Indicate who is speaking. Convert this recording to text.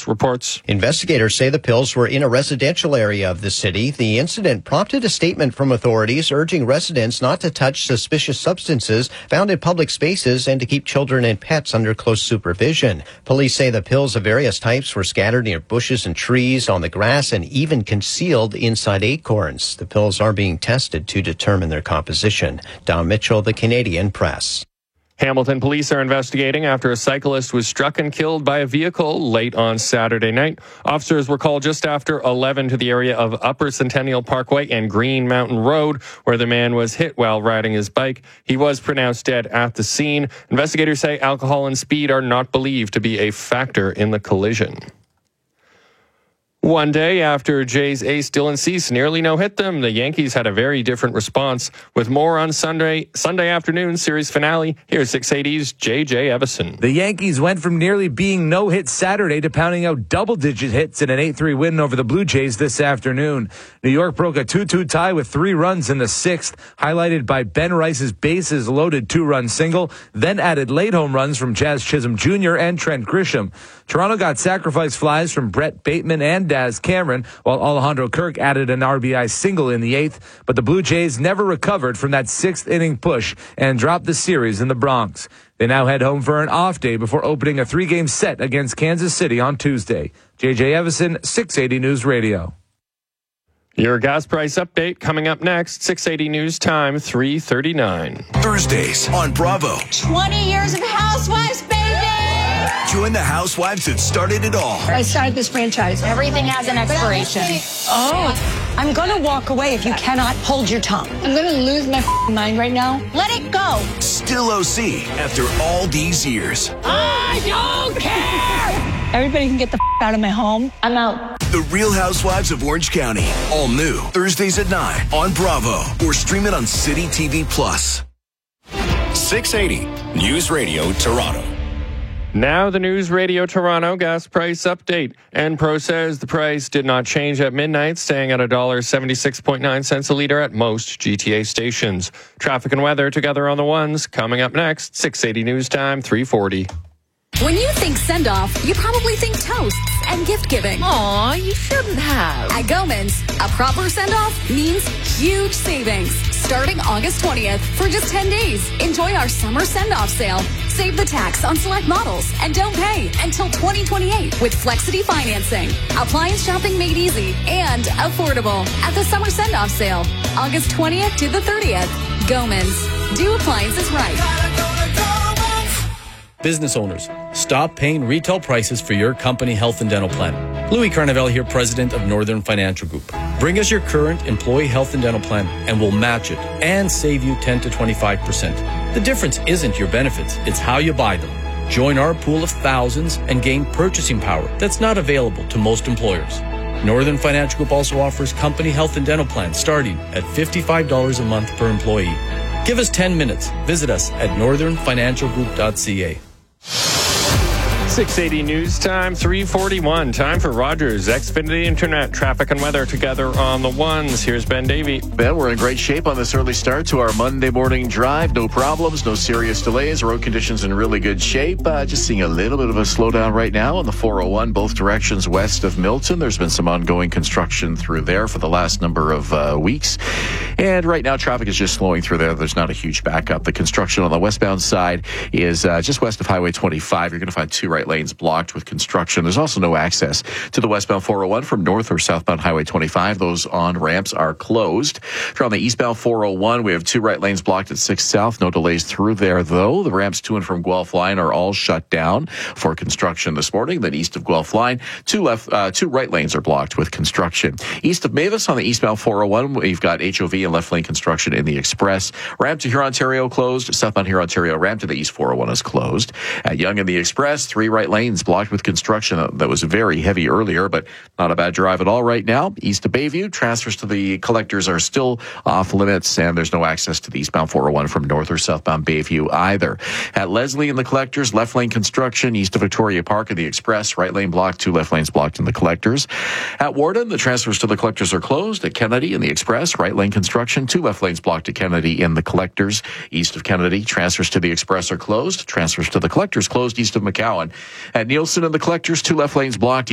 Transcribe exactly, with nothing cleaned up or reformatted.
Speaker 1: Schultz reports.
Speaker 2: Investigators say the pills were in a residential area of the city. The incident prompted a statement from authorities urging residents not to touch suspicious substances found in public spaces and to keep children and pets under close supervision. Police say the pills of various types were scattered near bushes and trees, on the grass, and even concealed inside acorns. The pills are being tested to determine their composition. Don Mitchell, The Canadian Press.
Speaker 1: Hamilton police are investigating after a cyclist was struck and killed by a vehicle late on Saturday night. Officers were called just after eleven to the area of Upper Centennial Parkway and Green Mountain Road, where the man was hit while riding his bike. He was pronounced dead at the scene. Investigators say alcohol and speed are not believed to be a factor in the collision. One day after Jays ace Dylan Cease nearly no-hit them, the Yankees had a very different response. With more on Sunday Sunday afternoon series finale, here's six eighty's J J Evison.
Speaker 3: The Yankees went from nearly being no-hit Saturday to pounding out double-digit hits in an eight three win over the Blue Jays this afternoon. New York broke a two two tie with three runs in the sixth, highlighted by Ben Rice's bases-loaded two-run single, then added late home runs from Jazz Chisholm Junior and Trent Grisham. Toronto got sacrifice flies from Brett Bateman and Daz Cameron, while Alejandro Kirk added an R B I single in the eighth, but the Blue Jays never recovered from that sixth inning push and dropped the series in the Bronx. They now head home for an off day before opening a three-game set against Kansas City on Tuesday. J J Evison, six eighty News Radio.
Speaker 1: Your gas price update coming up next. six eighty News Time, three thirty-nine.
Speaker 4: Thursdays on Bravo.
Speaker 5: twenty years of Housewives, baby!
Speaker 4: Join the housewives that started it all.
Speaker 5: I started this franchise. Everything has an expiration.
Speaker 6: Oh, I'm going to walk away if you cannot hold your tongue.
Speaker 5: I'm going to lose my mind right now. Let it go.
Speaker 4: Still O C after all these years.
Speaker 5: I don't care! Everybody can get the out of my home. I'm out.
Speaker 4: The Real Housewives of Orange County. All new. Thursdays at nine on Bravo. Or stream it on City T V Plus.
Speaker 7: six eighty News Radio Toronto.
Speaker 1: Now the News Radio Toronto gas price update. Enpro says the price did not change at midnight, staying at one dollar seventy-six point nine cents a litre at most G T A stations. Traffic and weather together on the ones. Coming up next, six eighty News Time, three forty.
Speaker 8: When you think send-off, you probably think toasts and gift-giving.
Speaker 9: Aw, you shouldn't have.
Speaker 8: At Gomans, a proper send-off means huge savings. Starting August twentieth for just ten days. Enjoy our summer send-off sale. Save the tax on select models and don't pay until twenty twenty-eight with Flexity financing. Appliance shopping made easy and affordable at the summer send-off sale. August twentieth to the thirtieth. Gomans. Do appliances right.
Speaker 10: Business owners, stop paying retail prices for your company health and dental plan. Louis Carnevale here, president of Northern Financial Group. Bring us your current employee health and dental plan and we'll match it and save you ten to twenty-five percent. The difference isn't your benefits, it's how you buy them. Join our pool of thousands and gain purchasing power that's not available to most employers. Northern Financial Group also offers company health and dental plans starting at fifty-five dollars a month per employee. Give us ten minutes. Visit us at northern financial group dot c a.
Speaker 1: six eighty News Time, three forty-one. Time for Rogers Xfinity Internet. Traffic and weather together on the ones. Here's Ben Davey.
Speaker 11: Ben, we're in great shape on this early start to our Monday morning drive. No problems, no serious delays. Road conditions in really good shape. Uh, just seeing a little bit of a slowdown right now on the four oh one, both directions west of Milton. There's been some ongoing construction through there for the last number of uh, weeks. And right now, traffic is just slowing through there. There's not a huge backup. The construction on the westbound side is uh, just west of Highway twenty-five. You're going to find two right lanes blocked with construction. There's also no access to the westbound four oh one from north or southbound Highway twenty-five. Those on-ramps are closed. If you're on the eastbound four oh one, we have two right lanes blocked at six South. No delays through there, though. The ramps to and from Guelph Line are all shut down for construction this morning. Then east of Guelph Line, two left, uh, two right lanes are blocked with construction. East of Mavis on the eastbound four oh one, we've got H O V and left lane construction in the express. Ramp to Huron, Ontario closed. Southbound Huron, Ontario ramp to the east four oh one is closed. At Yonge in the express, three right lanes blocked with construction. That was very heavy earlier, but not a bad drive at all right now. East of Bayview, transfers to the collectors are still off limits, and there's no access to the eastbound four oh one from north or southbound Bayview either. At Leslie in the collectors, left lane construction east of Victoria Park in the express, right lane blocked, two left lanes blocked in the collectors. At Warden, the transfers to the collectors are closed. At Kennedy in the express, right lane construction, two left lanes blocked at Kennedy in the collectors. East of Kennedy, transfers to the express are closed. Transfers to the collectors closed east of McCowan. At Nielsen in the collectors, two left lanes blocked